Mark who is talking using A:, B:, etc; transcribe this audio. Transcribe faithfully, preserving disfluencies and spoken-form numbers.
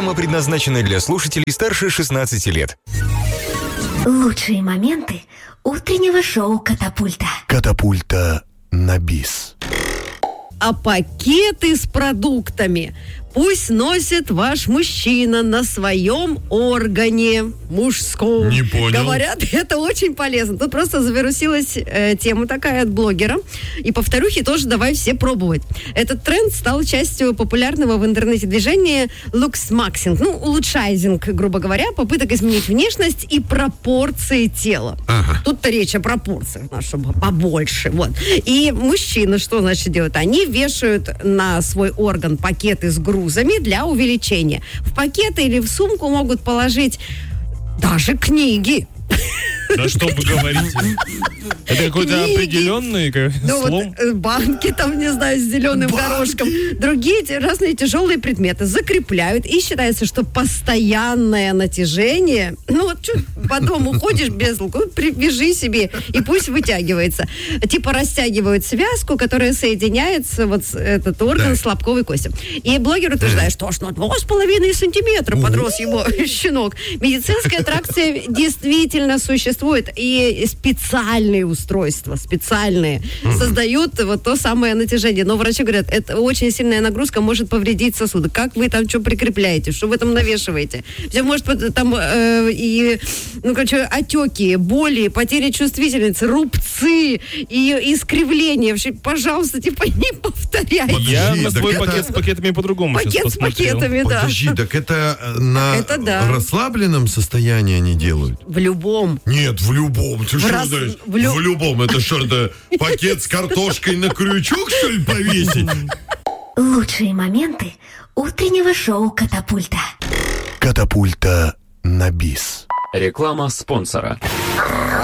A: Программа предназначена для слушателей старше шестнадцати лет.
B: Лучшие моменты утреннего шоу «Катапульта».
C: Катапульта на бис.
D: А пакеты с продуктами пусть носит ваш мужчина на своем органе мужском.
E: Не понял.
D: Говорят, это очень полезно. Тут просто завирусилась э, тема такая от блогера. И повторюхи тоже давай все пробовать. Этот тренд стал частью популярного в интернете движения луксмаксинг. Ну, улучшайзинг, грубо говоря, попыток изменить внешность и пропорции тела.
E: Ага.
D: Тут-то речь о пропорциях, ну, чтобы побольше. Вот. И мужчины что, значит, делают? Они вешают на свой орган пакеты с грузом для увеличения. В пакеты или в сумку могут положить даже книги.
E: Да что вы говорите? Это какой-то
D: Книги.
E: определенный как,
D: Ну
E: слом?
D: вот э, банки там, не знаю, с зеленым горошком. Другие те- разные тяжелые предметы закрепляют. И считается, что постоянное натяжение, ну вот чуть по дому ходишь без лука, привяжи себе, и пусть вытягивается. Типа растягивают связку, которая соединяется, вот с- этот орган
E: Да.
D: с лобковой костью. И блогер утверждает, что аж на два с половиной сантиметра подрос его щенок. Медицинская аттракция действительно существует. И специальные устройства, специальные, создают вот то самое натяжение. Но врачи говорят, это очень сильная нагрузка может повредить сосуды. Как вы там что прикрепляете, что вы там навешиваете? Все может быть там э, и, ну, короче, отеки, боли, потеря чувствительности, рубцы и искривления. Вообще, пожалуйста, типа не повторяйте.
E: Я
C: Подожди,
E: на
C: так
E: свой
C: это-
E: пакет с пакетами по-другому сейчас
D: Пакет с
E: посмотрел.
D: пакетами, да.
C: Подожди, так это э, на
D: Это да.
C: расслабленном состоянии они делают?
D: В любом.
C: Нет, в любом. Ты
D: В
C: что
D: раз-
C: знаешь?
D: в лю-
C: В любом. Это что, это пакет с картошкой на крючок, что ли, повесить?
B: Лучшие моменты утреннего шоу «Катапульта».
C: Катапульта на бис.
F: Реклама спонсора.